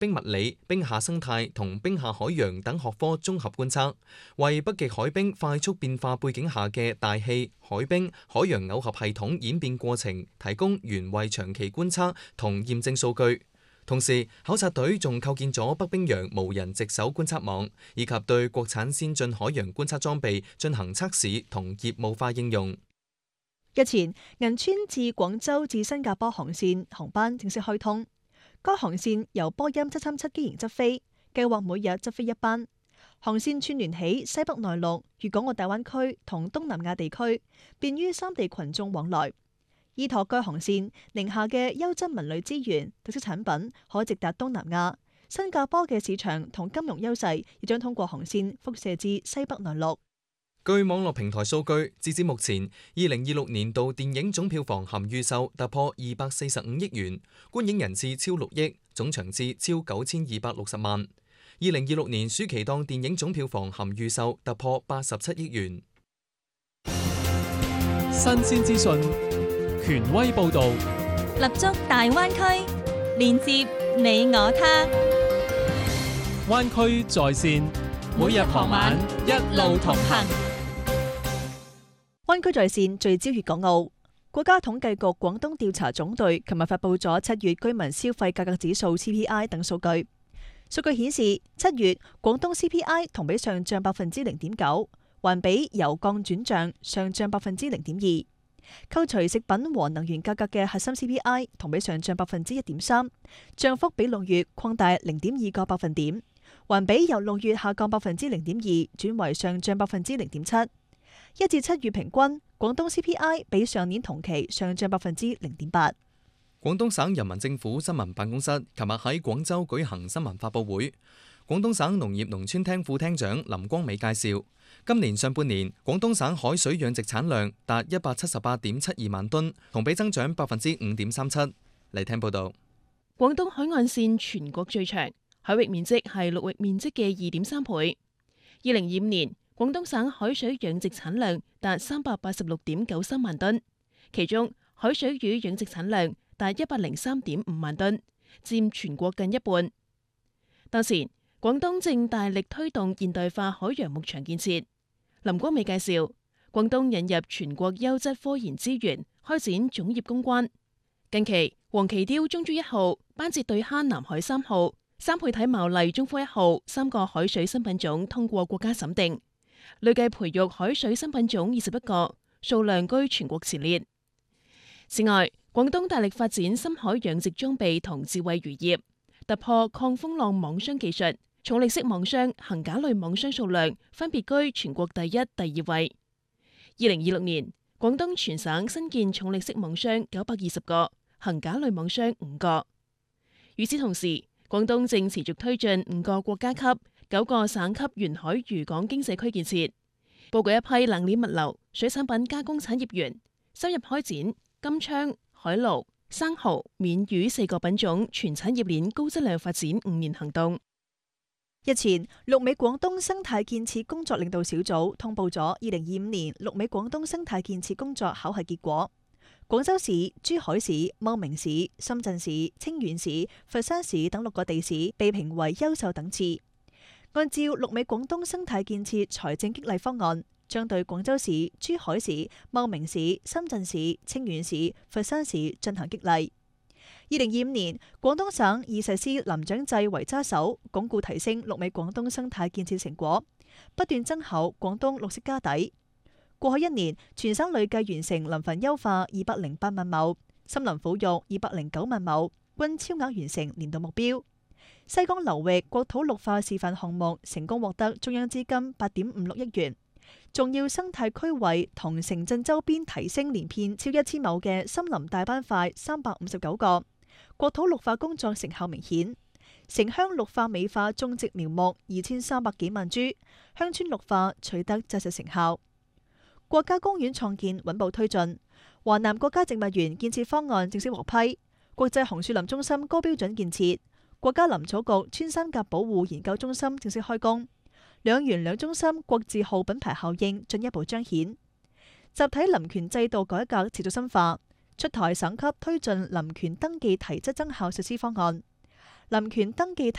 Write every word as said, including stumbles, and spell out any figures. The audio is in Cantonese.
冰物理、冰下生態同冰下海洋等學科綜合觀測，為北極海冰快速變化背景下嘅大氣、海冰、海洋耦合系統演變過程提供原位長期觀測同驗證數據。同時，考察隊仲構建咗北冰洋無人值守觀測網，以及對國產先進海洋觀測裝備進行測試同業務化應用。 日前，銀川至廣州至新加坡航線航班正式開通。該航線由波音七三七機型執飛，計劃每日執飛一班。航線串聯起西北內陸、粵港澳大灣區同東南亞地區，便於三地群眾往來。依託該航線，寧夏嘅優質文旅資源、特色產品可直達東南亞。新加坡嘅市場同金融優勢，亦將通過航線輻射至西北內陸。 據網絡平台數據，截至目前，二零二六年度電影總票房含預售突破二百四十五億元，觀影人次超六億，總場次超九千二百六十萬。二零二六年暑期檔電影總票房含預售突破八十七億元。 新鮮資訊，權威報導， 立足大灣區，連接你我他。 灣區在線，每日傍晚一路同行。 灣區在線聚焦粵港澳。國家統計局廣東調查總隊琴日發布咗七月居民消費價格指數 C P I 等數據。數據顯示，七月廣東 C P I 同比上漲百分之零點九，環比由降轉漲，上漲百分之零點二。扣除食品和能源價格嘅核心 C P I 同比上漲百分之一點三，漲幅比六月擴大零點二個百分點，環比由六月下降百分之零點二轉為上漲百分之零點七。一至七月平均，廣東 C P I 比上年同期上漲百分之零點八。 廣東省人民政府新聞辦公室琴日喺廣州舉行新聞發佈會，廣東省農業農村廳副廳長林光美介紹，今年上半年廣東省海水養殖產量達一百七十八點七二萬噸，同比增長百分之五點三七。嚟聽報道。 廣東海岸線全國最長，海域面積係陸域面積嘅二點三倍。二零二五年，廣東省海水養殖產量達三百八十六點九三萬噸，其中海水魚養殖產量達一百零三點五萬噸，佔全國近一半。當前，廣東正大力推動現代化海洋牧場建設。林光美介紹，廣東引入全國優質科研資源，開展種業攻關。近期，黃鰭鯛中珠一號、班節對蝦南海三號、三倍體毛麗中科一號三個海水新品種通過國家審定，累計培育海水新品種二十一個，數量居全國前列。此外，廣東大力發展深海養殖裝備同智慧漁業，突破抗風浪網箱技術，重力式網箱、桁架類網箱數量分別居全國第一、第二位。二零二六年，廣東全省新建重力式網箱九百二十個，桁架類網箱五個。與此同時，廣東正持續推進五個國家級、九個省級沿海漁港經社區建設，布局一批冷鏈物流、水產品加工產業園，深入開展金槍、海鱸、生蠔、免魚四個品種全產業鏈高質量發展五年行動。 日前，陸美廣東生態建設工作領導小組通報咗二零二五年陸美廣東生態建設工作考核結果。廣州市、珠海市、茂名市、深圳市、清遠市、佛山市等六個地市被評為優秀等次。按照陸美廣東生態建設財政激勵方案，將對廣州市、珠海市、茂名市、深圳市、清遠市、佛山市進行激勵。二零二五年，廣東省以實施林長制為揸手，鞏固提升陸美廣東生態建設成果，不斷增厚廣東綠色家底。過去一年，全省累計完成林份優化二百零八萬畝，森林保育二百零九萬畝，均超額完成年度目標。西江流域國土綠化示範項目成功獲得中央資金八點五六億元。重要生態區位同城鎮周邊提升連片超一千畝嘅森林大斑塊三百五十九個，國土綠化工作成效明顯。城鄉綠化美化種植苗木二千三百幾萬株，鄉村綠化取得紮實成效。國家公園創建穩步推進，華南國家植物園建設方案正式獲批，國際紅樹林中心高標準建設，國家林草局穿山甲保護研究中心正式開工。兩園兩中心國字號品牌效應進一步彰顯，集體林權制度改革持續深化，出台省級推進林權登記提質增效實施方案。林權登記提